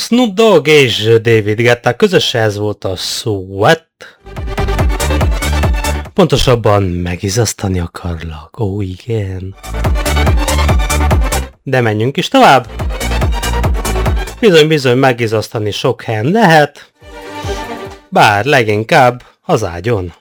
Snoop Dogg és David Guetta közösen ez volt a Sweat. Pontosabban megizasztani akarlak. Ó, igen. De menjünk is tovább. Bizony megizasztani sok helyen lehet, bár leginkább az ágyon.